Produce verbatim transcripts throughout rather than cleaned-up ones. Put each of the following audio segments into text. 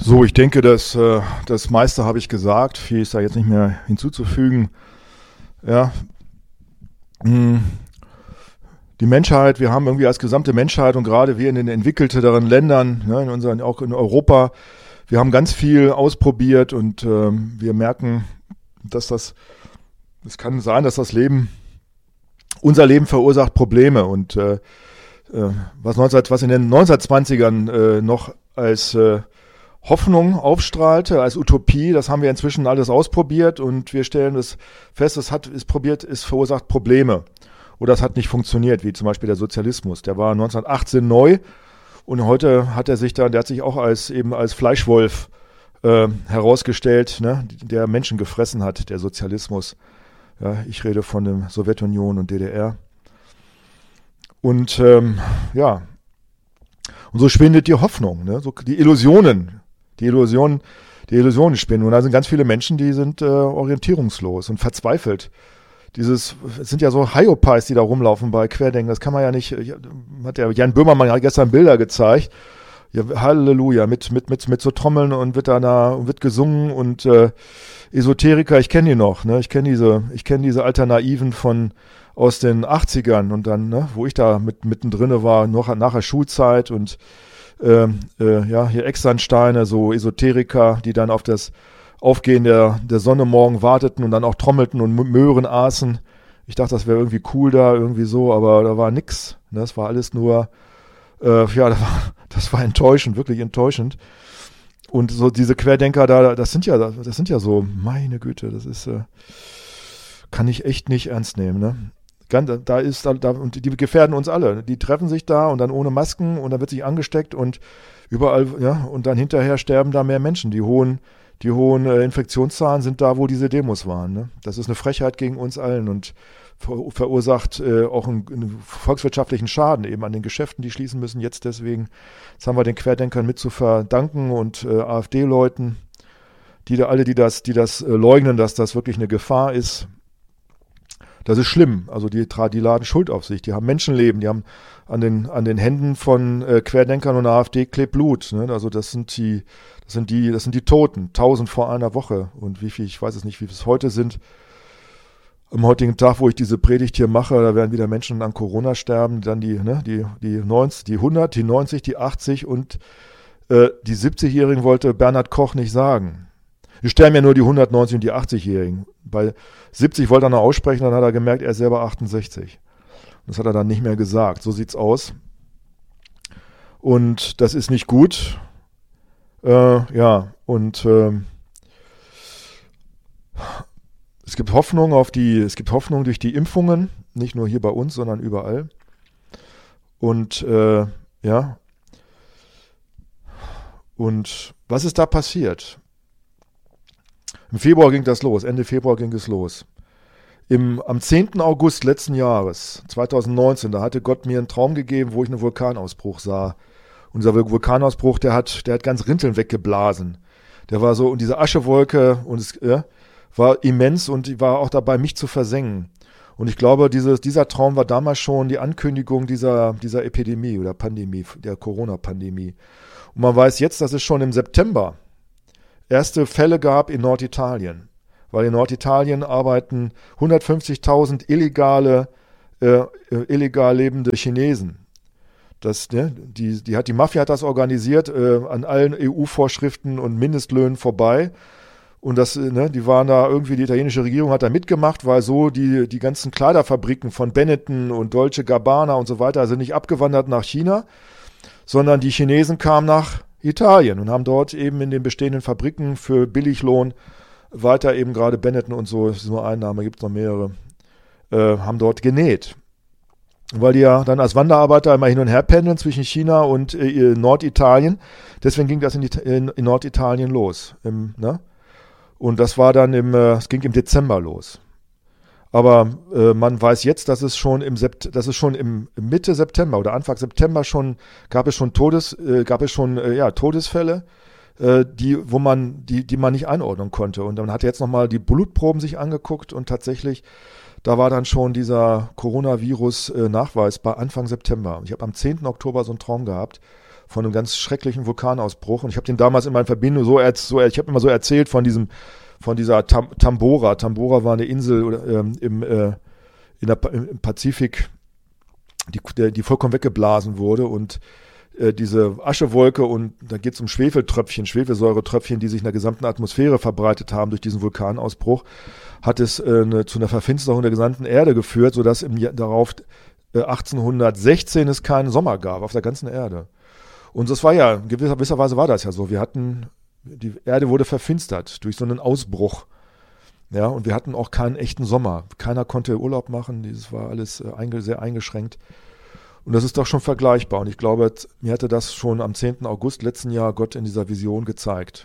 So, ich denke, dass äh, das meiste habe ich gesagt. Viel ist da jetzt nicht mehr hinzuzufügen. Ja, mh, die Menschheit, wir haben irgendwie als gesamte Menschheit und gerade wir in den entwickelteren Ländern, ja, in unseren, auch in Europa, wir haben ganz viel ausprobiert und ähm, wir merken, dass das, es kann sein, dass das Leben, unser Leben verursacht Probleme und äh, äh, was, neunzehn, was in den neunzehnhundertzwanzigern äh, noch als äh, Hoffnung aufstrahlte, als Utopie, das haben wir inzwischen alles ausprobiert und wir stellen es fest, es hat, ist probiert, es verursacht Probleme. Oder es hat nicht funktioniert, wie zum Beispiel der Sozialismus. Der war neunzehnhundertachtzehn neu und heute hat er sich dann, der hat sich auch als eben als Fleischwolf äh, herausgestellt, ne, der Menschen gefressen hat, der Sozialismus. Ja, ich rede von der Sowjetunion und D D R. Und ähm, ja, und so schwindet die Hoffnung, ne, so die Illusionen, die Illusionen, die Illusionen spinnen. Und da sind ganz viele Menschen, die sind äh, orientierungslos und verzweifelt. Dieses, es sind ja so Hyopies, die da rumlaufen bei Querdenken, das kann man ja nicht, hat ja Jan Böhmermann ja gestern Bilder gezeigt, ja, Halleluja, mit, mit, mit, mit so Trommeln und wird da, da wird gesungen und äh, Esoteriker, ich kenne die noch, ne, ich kenne diese, ich kenne diese Alternativen von, aus den achtzigern und dann, ne, wo ich da mit, mittendrin war, noch nach der Schulzeit und, äh, äh, ja, hier Externsteine, so Esoteriker, die dann auf das Aufgehen der, der Sonne morgen warteten und dann auch trommelten und Möhren aßen. Ich dachte, das wäre irgendwie cool da, irgendwie so, aber da war nix. Ne? Das war alles nur, äh, ja, das war, das war enttäuschend, wirklich enttäuschend. Und so diese Querdenker da, das sind ja, das sind ja so, meine Güte, das ist, äh, kann ich echt nicht ernst nehmen, ne? Da ist, da, und die gefährden uns alle. Die treffen sich da und dann ohne Masken und dann wird sich angesteckt und überall, ja, und dann hinterher sterben da mehr Menschen. Die hohen, Die hohen äh, Infektionszahlen sind da, wo diese Demos waren. Ne? Das ist eine Frechheit gegen uns allen und ver verursacht äh, auch einen, einen volkswirtschaftlichen Schaden eben an den Geschäften, die schließen müssen jetzt deswegen. Jetzt haben wir den Querdenkern mit zu verdanken und äh, AfD-Leuten, die da alle, die das, die das äh, leugnen, dass das wirklich eine Gefahr ist. Das ist schlimm. Also die, die laden Schuld auf sich. Die haben Menschenleben. Die haben an den, an den Händen von äh, Querdenkern und AfD klebt Blut. Ne? Also das sind die, das sind die, das sind die Toten. Tausend vor einer Woche. Und wie viel, ich weiß es nicht, wie es heute sind. Am heutigen Tag, wo ich diese Predigt hier mache, da werden wieder Menschen an Corona sterben. Dann die, ne, die, die neunzig, die hundert, die neunzig, die achtzig und äh, die siebzigjährigen wollte Bernhard Koch nicht sagen. Wir sterben ja nur die hundertneunzig und die achtzigjährigen. Bei siebzig wollte er noch aussprechen, dann hat er gemerkt, er ist selber achtundsechzig. Das hat er dann nicht mehr gesagt. So sieht's aus. Und das ist nicht gut. Äh, ja, und äh, es gibt Hoffnung auf die, es gibt Hoffnung durch die Impfungen, nicht nur hier bei uns, sondern überall. Und äh, ja. Und was ist da passiert? Im Februar ging das los, Ende Februar ging es los. Im, am zehnten August letzten Jahres, zweitausendneunzehn, da hatte Gott mir einen Traum gegeben, wo ich einen Vulkanausbruch sah. Unser Vulkanausbruch, der hat, der hat ganz Rinteln weggeblasen. Der war so, und diese Aschewolke, und es ja, war immens und die war auch dabei, mich zu versengen. Und ich glaube, dieses, dieser Traum war damals schon die Ankündigung dieser, dieser Epidemie oder Pandemie, der Corona-Pandemie. Und man weiß jetzt, dass es schon im September erste Fälle gab in Norditalien, weil in Norditalien arbeiten hundertfünfzigtausend illegale, äh, illegal lebende Chinesen. Das, ne, die, die, hat, die Mafia hat das organisiert, äh, an allen E U-Vorschriften und Mindestlöhnen vorbei. Und das, ne, die waren da irgendwie, die italienische Regierung hat da mitgemacht, weil so die, die ganzen Kleiderfabriken von Benetton und Dolce Gabbana und so weiter sind nicht abgewandert nach China, sondern die Chinesen kamen nach Italien und haben dort eben in den bestehenden Fabriken für Billiglohn weiter eben gerade Benetton und so, das ist nur ein Name, gibt es noch mehrere, äh, haben dort genäht. Weil die ja dann als Wanderarbeiter immer hin und her pendeln zwischen China und äh, Norditalien. Deswegen ging das in, die, in, in Norditalien los. Im, ne? Und das war dann im, äh, es ging im Dezember los. Aber äh, man weiß jetzt, dass es schon im Sept- dass es schon im Mitte September oder Anfang September schon gab es schon Todes äh, gab es schon äh, ja Todesfälle, äh, die wo man die die man nicht einordnen konnte. Und man hat jetzt nochmal die Blutproben sich angeguckt und tatsächlich da war dann schon dieser Coronavirus äh, nachweisbar Anfang September. Ich habe am zehnten Oktober so einen Traum gehabt von einem ganz schrecklichen Vulkanausbruch. Und ich habe den damals in meiner Verbindung so, so ich habe immer so erzählt von diesem, von dieser Tam, Tambora. Tambora war eine Insel oder, ähm, im, äh, in der, im Pazifik, die, der, die vollkommen weggeblasen wurde und äh, diese Aschewolke und da geht es um Schwefeltröpfchen, Schwefelsäuretröpfchen, die sich in der gesamten Atmosphäre verbreitet haben durch diesen Vulkanausbruch, hat es äh, eine, zu einer Verfinsterung der gesamten Erde geführt, sodass im Jahr darauf äh, achtzehnhundertsechzehn es keinen Sommer gab auf der ganzen Erde. Und das war ja, in gewisser, gewisser Weise war das ja so. Wir hatten, die Erde wurde verfinstert durch so einen Ausbruch. Ja, und wir hatten auch keinen echten Sommer. Keiner konnte Urlaub machen. Dieses war alles äh, einge, sehr eingeschränkt. Und das ist doch schon vergleichbar. Und ich glaube, mir hatte das schon am zehnten August letzten Jahr Gott in dieser Vision gezeigt.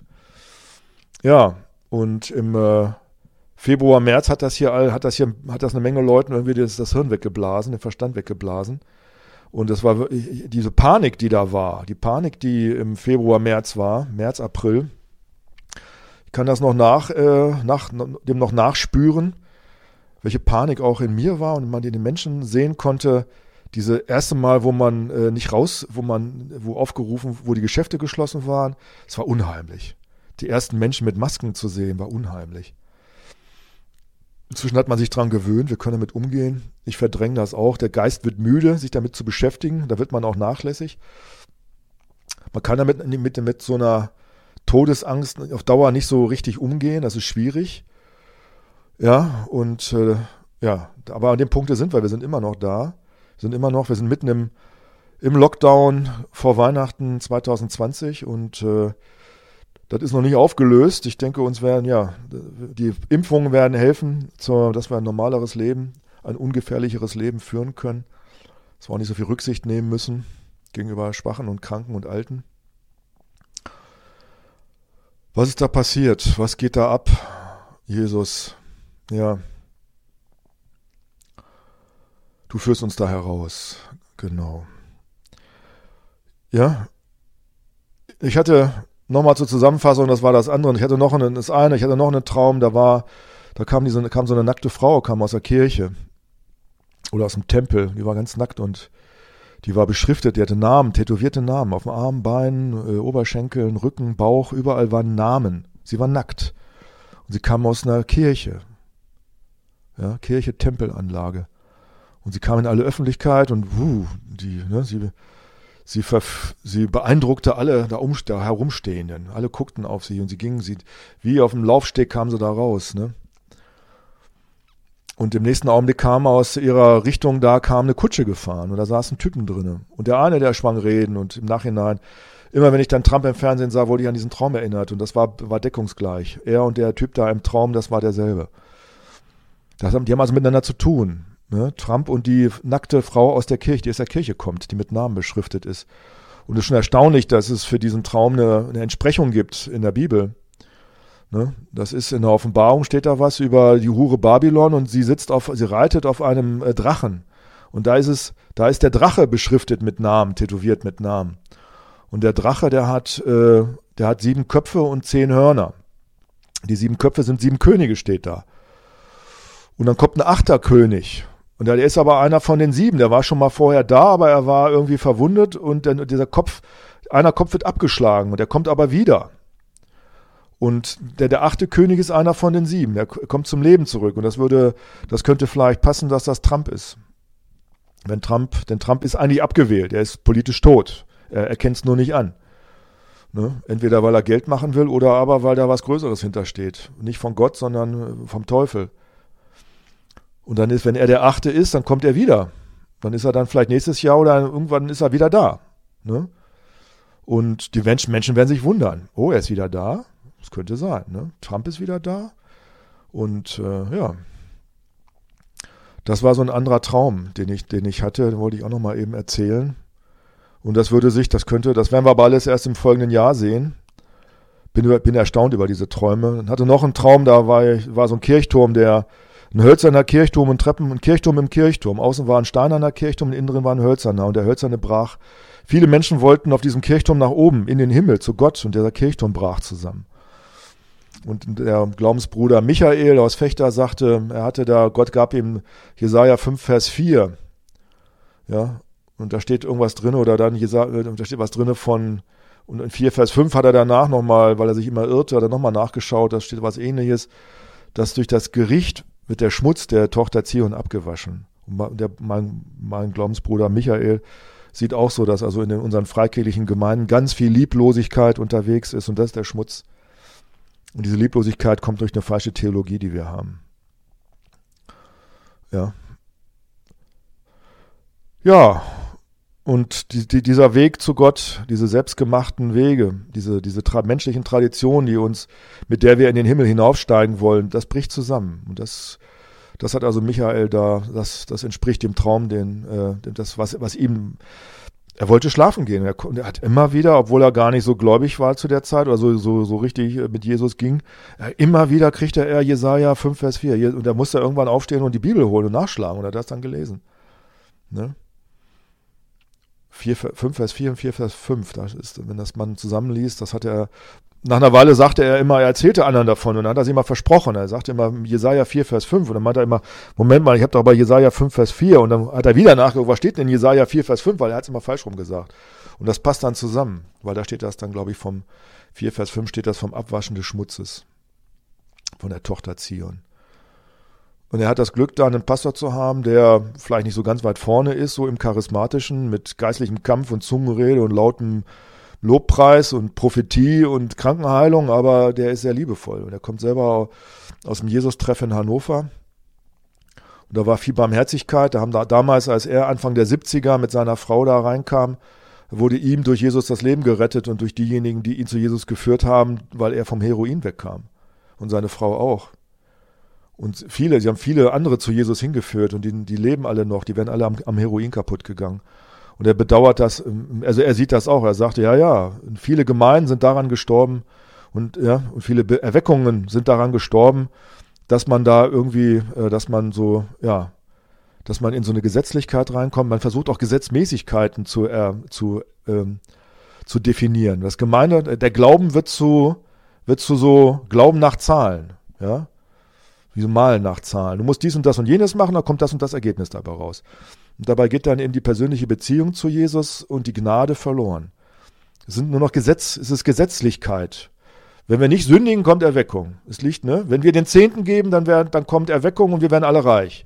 Ja, und im äh, Februar, März hat das hier, hat das hier, hat das eine Menge Leuten irgendwie das, das Hirn weggeblasen, den Verstand weggeblasen. Und das war wirklich diese Panik, die da war, die Panik, die im Februar, März war, März, April. Ich kann das noch nach, äh, nach, dem noch nachspüren, welche Panik auch in mir war und man den Menschen sehen konnte. Diese erste Mal, wo man äh, nicht raus, wo man, wo aufgerufen, wo die Geschäfte geschlossen waren, es war unheimlich. Die ersten Menschen mit Masken zu sehen, war unheimlich. Inzwischen hat man sich daran gewöhnt, wir können damit umgehen. Ich verdränge das auch. Der Geist wird müde, sich damit zu beschäftigen. Da wird man auch nachlässig. Man kann damit mit, mit so einer Todesangst auf Dauer nicht so richtig umgehen. Das ist schwierig. Ja, und äh, ja, aber an dem Punkt sind wir. Wir sind immer noch da. Wir sind immer noch, wir sind mitten im, im Lockdown vor Weihnachten zwanzig zwanzig und äh, das ist noch nicht aufgelöst. Ich denke, uns werden, ja, die Impfungen werden helfen, zur, dass wir ein normaleres Leben, ein ungefährlicheres Leben führen können. Dass wir auch nicht so viel Rücksicht nehmen müssen gegenüber Schwachen und Kranken und Alten. Was ist da passiert? Was geht da ab? Jesus, ja. Du führst uns da heraus. Genau. Ja. Ich hatte nochmal zur Zusammenfassung, das war das andere. Und ich hatte noch einen, das eine, ich hatte noch einen Traum, da war, da kam diese, kam so eine nackte Frau, kam aus der Kirche oder aus dem Tempel, die war ganz nackt und die war beschriftet, die hatte Namen, tätowierte Namen auf dem Arm, Beinen, äh, Oberschenkeln, Rücken, Bauch, überall waren Namen. Sie war nackt und sie kam aus einer Kirche, ja, Kirche, Tempelanlage und sie kam in alle Öffentlichkeit und wuh, die, ne, sie Sie, verf- sie beeindruckte alle da, um, da herumstehenden. Alle guckten auf sie und sie gingen, sie, wie auf dem Laufsteg kam sie da raus. Ne? Und im nächsten Augenblick kam aus ihrer Richtung, da kam eine Kutsche gefahren und da saßen Typen drin. Und der eine, der schwang Reden und im Nachhinein, immer wenn ich dann Trump im Fernsehen sah, wurde ich an diesen Traum erinnert und das war, war deckungsgleich. Er und der Typ da im Traum, das war derselbe. Das haben, die haben also miteinander zu tun. Ne, Trump und die nackte Frau aus der Kirche, die aus der Kirche kommt, die mit Namen beschriftet ist. Und es ist schon erstaunlich, dass es für diesen Traum eine, eine Entsprechung gibt in der Bibel. Ne, das ist in der Offenbarung, steht da was über die Hure Babylon und sie sitzt auf, sie reitet auf einem äh, Drachen. Und da ist es, da ist der Drache beschriftet mit Namen, tätowiert mit Namen. Und der Drache, der hat, äh, der hat sieben Köpfe und zehn Hörner. Die sieben Köpfe sind sieben Könige, steht da. Und dann kommt ein achter König. Und der ist aber einer von den sieben, der war schon mal vorher da, aber er war irgendwie verwundet und dann dieser Kopf, einer Kopf wird abgeschlagen und der kommt aber wieder. Und der, der achte König ist einer von den sieben, der kommt zum Leben zurück und das würde, das könnte vielleicht passen, dass das Trump ist. Wenn Trump, denn Trump ist eigentlich abgewählt, er ist politisch tot, er erkennt es nur nicht an. Ne? Entweder weil er Geld machen will oder aber weil da was Größeres hintersteht. Nicht von Gott, sondern vom Teufel. Und dann ist, wenn er der Achte ist, dann kommt er wieder. Dann ist er dann vielleicht nächstes Jahr oder irgendwann ist er wieder da. Ne? Und die Menschen, Menschen werden sich wundern. Oh, er ist wieder da? Das könnte sein. Ne? Trump ist wieder da. Und äh, ja, das war so ein anderer Traum, den ich, den ich hatte. Den wollte ich auch noch mal eben erzählen. Und das würde sich, das könnte, das werden wir aber alles erst im folgenden Jahr sehen. Bin, bin erstaunt über diese Träume. Ich hatte noch einen Traum, da war, war so ein Kirchturm, der ein hölzerner Kirchturm und Treppen, ein Kirchturm im Kirchturm. Außen war ein steinerner Kirchturm, im Inneren war ein hölzerner und der hölzerne brach. Viele Menschen wollten auf diesem Kirchturm nach oben, in den Himmel, zu Gott und dieser Kirchturm brach zusammen. Und der Glaubensbruder Michael aus Vechta sagte, er hatte da, Gott gab ihm Jesaja fünf, Vers vier. Ja, Und da steht irgendwas drin oder dann Jesaja, da steht was drin von, und in vier Vers fünf hat er danach nochmal, weil er sich immer irrte, hat er nochmal nachgeschaut, da steht was Ähnliches, dass durch das Gericht wird der Schmutz der Tochter Zion abgewaschen. Und der, mein, mein Glaubensbruder Michael sieht auch so, dass also in den, unseren freikirchlichen Gemeinden ganz viel Lieblosigkeit unterwegs ist und das ist der Schmutz. Und diese Lieblosigkeit kommt durch eine falsche Theologie, die wir haben. Ja. Ja, und die, die, dieser Weg zu Gott, diese selbstgemachten Wege, diese, diese tra- menschlichen Traditionen, die uns, mit der wir in den Himmel hinaufsteigen wollen, das bricht zusammen. Und das, das hat also Michael da, das, das entspricht dem Traum, den, äh, das, was, was ihm, er wollte schlafen gehen. Er, er hat immer wieder, obwohl er gar nicht so gläubig war zu der Zeit oder so, so, so richtig mit Jesus ging, immer wieder kriegte er Jesaja fünf Vers vier. Und er musste irgendwann aufstehen und die Bibel holen und nachschlagen. Und er hat das dann gelesen. Ne? fünf Vers vier und vier Vers fünf, das ist, wenn das man zusammenliest, das hat er, nach einer Weile sagte er immer, er erzählte anderen davon und dann hat er sich immer versprochen, er sagte immer Jesaja vier Vers fünf und dann meinte er immer, Moment mal, ich habe doch bei Jesaja fünf Vers vier und dann hat er wieder nachgeguckt, was steht denn in Jesaja vier Vers fünf, weil er hat es immer falsch rum gesagt und das passt dann zusammen, weil da steht das dann, glaube ich, vom vier Vers fünf steht das vom Abwaschen des Schmutzes von der Tochter Zion. Und er hat das Glück, da einen Pastor zu haben, der vielleicht nicht so ganz weit vorne ist, so im Charismatischen, mit geistlichem Kampf und Zungenrede und lautem Lobpreis und Prophetie und Krankenheilung, aber der ist sehr liebevoll. Und er kommt selber aus dem Jesus-Treff in Hannover. Und da war viel Barmherzigkeit. Da haben da, damals, als er Anfang der siebziger mit seiner Frau da reinkam, wurde ihm durch Jesus das Leben gerettet und durch diejenigen, die ihn zu Jesus geführt haben, weil er vom Heroin wegkam. Und seine Frau auch. Und viele, sie haben viele andere zu Jesus hingeführt und die, die leben alle noch, die werden alle am, am Heroin kaputt gegangen. Und er bedauert das, also er sieht das auch, er sagte, ja, ja, viele Gemeinden sind daran gestorben und ja, und viele Be- Erweckungen sind daran gestorben, dass man da irgendwie, äh, dass man so, ja, dass man in so eine Gesetzlichkeit reinkommt. Man versucht auch Gesetzmäßigkeiten zu, äh, zu, ähm, zu definieren. Das Gemeinde, der Glauben wird zu, wird zu so Glauben nach Zahlen, ja. Wie so Malen nach Zahlen. Du musst dies und das und jenes machen, dann kommt das und das Ergebnis dabei raus. Und dabei geht dann eben die persönliche Beziehung zu Jesus und die Gnade verloren. Es sind nur noch Gesetz, es ist Gesetzlichkeit. Wenn wir nicht sündigen, kommt Erweckung. Es liegt, ne? Wenn wir den Zehnten geben, dann, wär, dann kommt Erweckung und wir werden alle reich.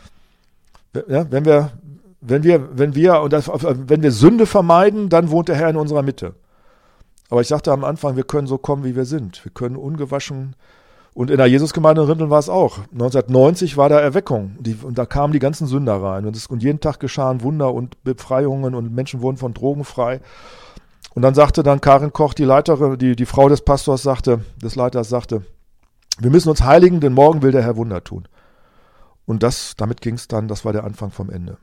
Ja, wenn wir, wenn wir, wenn wir, und das, wenn wir Sünde vermeiden, dann wohnt der Herr in unserer Mitte. Aber ich sagte am Anfang, wir können so kommen, wie wir sind. Wir können ungewaschen. Und in der Jesusgemeinde in Rinteln war es auch. neunzehnhundertneunzig war da Erweckung. Die, und da kamen die ganzen Sünder rein. Und, es, und jeden Tag geschahen Wunder und Befreiungen und Menschen wurden von Drogen frei. Und dann sagte dann Karin Koch, die Leiterin, die, die Frau des Pastors sagte, des Leiters sagte, wir müssen uns heiligen, denn morgen will der Herr Wunder tun. Und das, damit ging es dann, das war der Anfang vom Ende.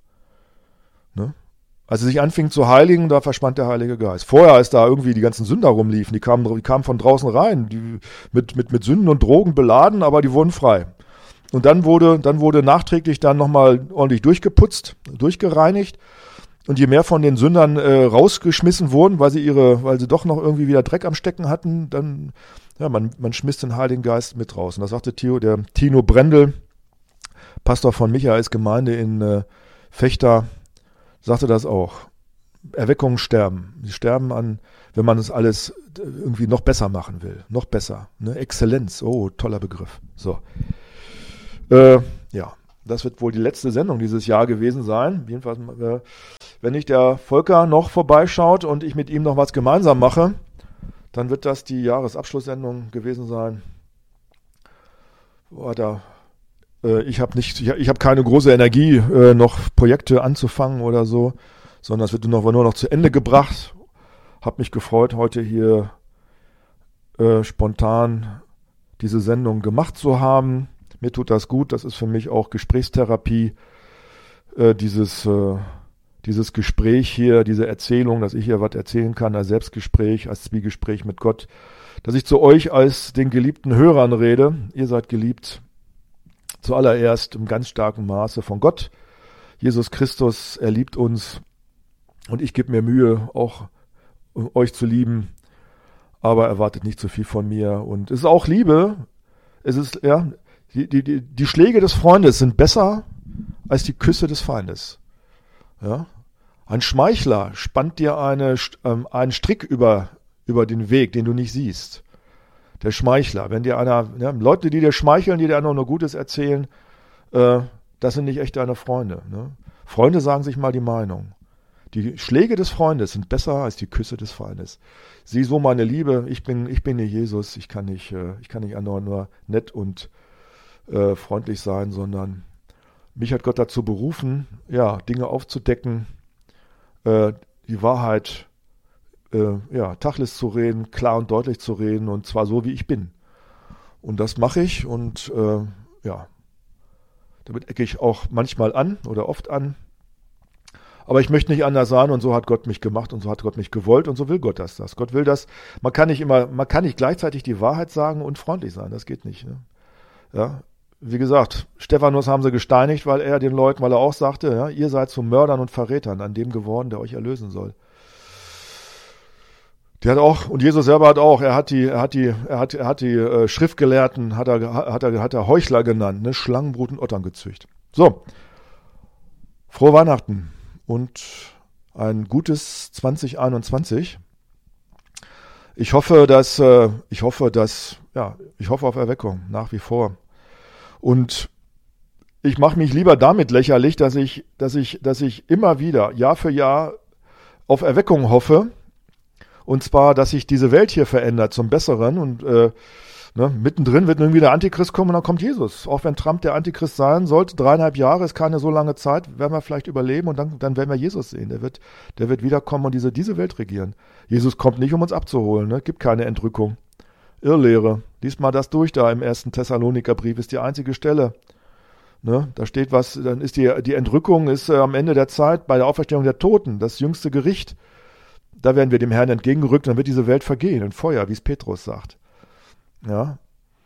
Ne? Als sie sich anfing zu heiligen, da verschwand der Heilige Geist. Vorher, als da irgendwie die ganzen Sünder rumliefen, die kamen, die kamen von draußen rein, die mit, mit, mit Sünden und Drogen beladen, aber die wurden frei. Und dann wurde, dann wurde nachträglich dann nochmal ordentlich durchgeputzt, durchgereinigt. Und je mehr von den Sündern äh, rausgeschmissen wurden, weil sie ihre, weil sie doch noch irgendwie wieder Dreck am Stecken hatten, dann, ja, man, man schmiss den Heiligen Geist mit raus. Und das sagte Theo, der Tino Brendel, Pastor von Michaels Gemeinde in äh, Vechta, sagte das auch. Erweckungen sterben. Sie sterben an, wenn man es alles irgendwie noch besser machen will. Noch besser. Ne? Exzellenz. Oh, toller Begriff. So. Äh, ja, das wird wohl die letzte Sendung dieses Jahr gewesen sein. Jedenfalls, äh, wenn nicht der Volker noch vorbeischaut und ich mit ihm noch was gemeinsam mache, dann wird das die Jahresabschlusssendung gewesen sein. Oh, da Ich habe nicht, ich habe keine große Energie, äh, noch Projekte anzufangen oder so, sondern es wird nur noch, nur noch zu Ende gebracht. Habe mich gefreut, heute hier äh, spontan diese Sendung gemacht zu haben. Mir tut das gut. Das ist für mich auch Gesprächstherapie. Äh, dieses, äh, dieses Gespräch hier, diese Erzählung, dass ich hier was erzählen kann, als Selbstgespräch, als Zwiegespräch mit Gott, dass ich zu euch als den geliebten Hörern rede. Ihr seid geliebt. Zuallererst im ganz starken Maße von Gott. Jesus Christus, er liebt uns und ich gebe mir Mühe, auch euch zu lieben, aber erwartet nicht zu viel von mir. Und es ist auch Liebe. Es ist, ja, die, die, die, die Schläge des Freundes sind besser als die Küsse des Feindes. Ja? Ein Schmeichler spannt dir eine, ähm, einen Strick über, über den Weg, den du nicht siehst. Der Schmeichler, wenn dir einer, ja, Leute, die dir schmeicheln, die dir nur nur Gutes erzählen, äh, das sind nicht echt deine Freunde. Ne? Freunde sagen sich mal die Meinung. Die Schläge des Freundes sind besser als die Küsse des Feindes. Sieh so, meine Liebe, ich bin, ich bin nicht Jesus, ich kann nicht, äh, ich kann nicht nur, nur nett und äh, freundlich sein, sondern mich hat Gott dazu berufen, ja, Dinge aufzudecken, äh, die Wahrheit, äh, ja, Tacheles zu reden, klar und deutlich zu reden und zwar so, wie ich bin. Und das mache ich und äh, ja, damit ecke ich auch manchmal an oder oft an. Aber ich möchte nicht anders sein und so hat Gott mich gemacht und so hat Gott mich gewollt und so will Gott das. das. Gott will das. Man kann nicht immer, man kann nicht gleichzeitig die Wahrheit sagen und freundlich sein. Das geht nicht. Ne? Ja, wie gesagt, Stephanus haben sie gesteinigt, weil er den Leuten, weil er auch sagte, ja, ihr seid zu Mördern und Verrätern an dem geworden, der euch erlösen soll. Der hat auch, und Jesus selber hat auch, er hat die, er hat die, er hat, er hat die äh, Schriftgelehrten, hat er, hat er, hat er Heuchler genannt, ne? Schlangenbrut und Ottern gezücht. So, frohe Weihnachten. Und ein gutes zwanzig einundzwanzig. Ich hoffe, dass, äh, ich hoffe, dass, ja, ich hoffe auf Erweckung, nach wie vor. Und ich mache mich lieber damit lächerlich, dass ich, dass ich, dass ich immer wieder, Jahr für Jahr, auf Erweckung hoffe. Und zwar, dass sich diese Welt hier verändert zum Besseren und, äh, Ne, mittendrin wird irgendwie der Antichrist kommen und dann kommt Jesus. Auch wenn Trump der Antichrist sein sollte, dreieinhalb Jahre ist keine so lange Zeit, werden wir vielleicht überleben und dann, dann werden wir Jesus sehen. Der wird, der wird wiederkommen und diese, diese Welt regieren. Jesus kommt nicht, um uns abzuholen. Ne? Gibt keine Entrückung. Irrlehre. Lies mal das durch da im ersten Thessalonikerbrief, ist die einzige Stelle. Ne? Da steht was, dann ist die, die Entrückung ist äh, am Ende der Zeit bei der Auferstehung der Toten, das jüngste Gericht. Da werden wir dem Herrn entgegengerückt, dann wird diese Welt vergehen in Feuer, wie es Petrus sagt. Ja.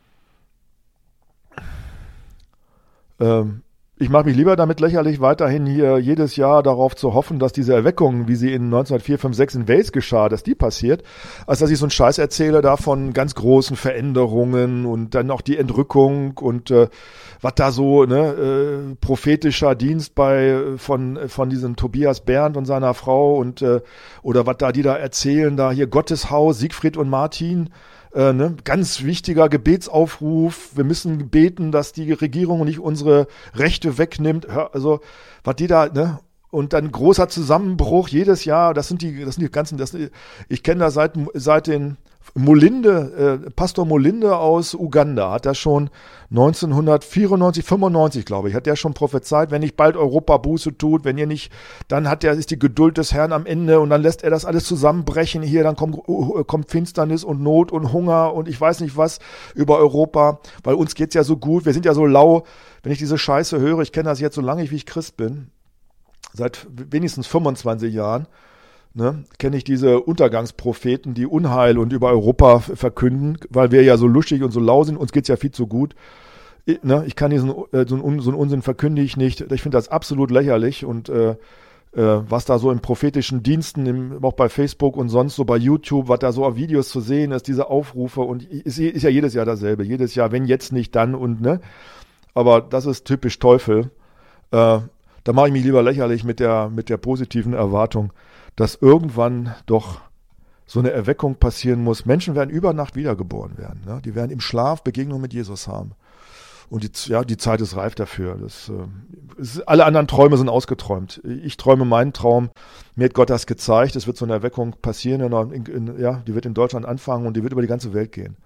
Ähm, ich mache mich lieber damit lächerlich, weiterhin hier jedes Jahr darauf zu hoffen, dass diese Erweckung, wie sie in neunzehnhundertvier, fünf, sechs in Wales geschah, dass die passiert, als dass ich so einen Scheiß erzähle da von ganz großen Veränderungen und dann auch die Entrückung und äh, was da so, ne, äh, prophetischer Dienst bei von von diesem Tobias Berndt und seiner Frau und äh, oder was da die da erzählen, da hier Gotteshaus, Siegfried und Martin. Äh, ne? Ganz wichtiger Gebetsaufruf. Wir müssen beten, dass die Regierung nicht unsere Rechte wegnimmt. Also, was die da, ne? Und dann großer Zusammenbruch jedes Jahr. Das sind die, das sind die ganzen, das, ich kenne das seit, seit den Molinde, äh, Pastor Molinde aus Uganda hat das schon neunzehnhundertvierundneunzig, fünfundneunzig, glaube ich, hat der schon prophezeit, wenn nicht bald Europa Buße tut, wenn ihr nicht, dann hat der, ist die Geduld des Herrn am Ende und dann lässt er das alles zusammenbrechen hier, dann kommt, kommt Finsternis und Not und Hunger und ich weiß nicht was über Europa, weil uns geht's ja so gut, wir sind ja so lau, wenn ich diese Scheiße höre, ich kenne das jetzt so lange, wie ich Christ bin, seit wenigstens fünfundzwanzig Jahren, Ne, kenne ich diese Untergangspropheten, die Unheil und über Europa verkünden, weil wir ja so lustig und so lau sind, uns geht's ja viel zu gut. Ich, ne, ich kann diesen äh, so, einen, so einen Unsinn verkündige ich nicht. Ich finde das absolut lächerlich und äh, äh, was da so in prophetischen Diensten, im, auch bei Facebook und sonst so bei YouTube, was da so auf Videos zu sehen ist, diese Aufrufe und ist, ist ja jedes Jahr dasselbe. Jedes Jahr, wenn jetzt nicht, dann und ne. Aber das ist typisch Teufel. Äh, da mache ich mich lieber lächerlich mit der mit der positiven Erwartung, dass irgendwann doch so eine Erweckung passieren muss. Menschen werden über Nacht wiedergeboren werden. Ne? Die werden im Schlaf Begegnung mit Jesus haben. Und die, ja, die Zeit ist reif dafür. Das, äh, ist, alle anderen Träume sind ausgeträumt. Ich träume meinen Traum. Mir hat Gott das gezeigt. Es wird so eine Erweckung passieren. In, in, in, ja, die wird in Deutschland anfangen und die wird über die ganze Welt gehen.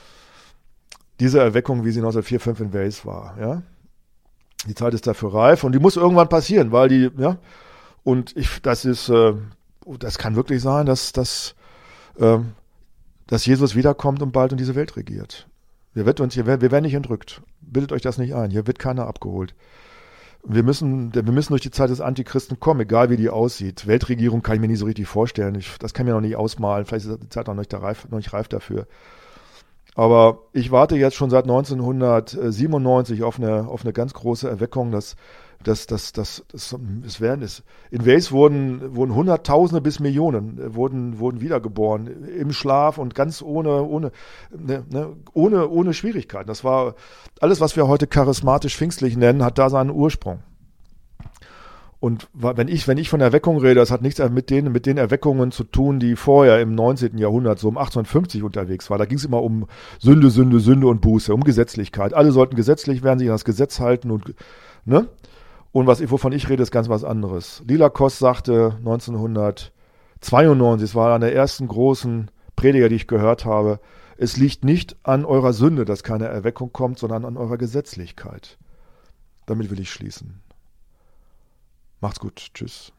Diese Erweckung, wie sie neunzehnhundertvier, fünf in Wales war. Ja? Die Zeit ist dafür reif und die muss irgendwann passieren, weil die, ja, und ich, das ist, äh, das kann wirklich sein, dass, dass, äh, dass Jesus wiederkommt und bald in diese Welt regiert. Wir werden uns hier, wir werden nicht entrückt. Bildet euch das nicht ein. Hier wird keiner abgeholt. Wir müssen, wir müssen durch die Zeit des Antichristen kommen, egal wie die aussieht. Weltregierung kann ich mir nicht so richtig vorstellen. Ich, das kann ich mir noch nicht ausmalen. Vielleicht ist die Zeit noch nicht, reif, noch nicht reif dafür. Aber ich warte jetzt schon seit neunzehnhundertsiebenundneunzig auf eine, auf eine ganz große Erweckung, dass, dass, dass, dass, dass es werden ist. In Wales wurden, wurden Hunderttausende bis Millionen wurden, wurden wiedergeboren im Schlaf und ganz ohne, ohne, ne, ne, ohne, ohne Schwierigkeiten. Das war alles, was wir heute charismatisch pfingstlich nennen, hat da seinen Ursprung. Und wenn ich, wenn ich von Erweckung rede, das hat nichts mit den, mit den Erweckungen zu tun, die vorher im neunzehnten Jahrhundert, so um achtzehnhundertfünfzig unterwegs war. Da ging es immer um Sünde, Sünde, Sünde und Buße, um Gesetzlichkeit. Alle sollten gesetzlich werden, sich an das Gesetz halten und, ne? Und was, wovon ich rede, ist ganz was anderes. Lila Koss sagte neunzehnhundertzweiundneunzig, es war einer der ersten großen Prediger, die ich gehört habe, es liegt nicht an eurer Sünde, dass keine Erweckung kommt, sondern an eurer Gesetzlichkeit. Damit will ich schließen. Macht's gut. Tschüss.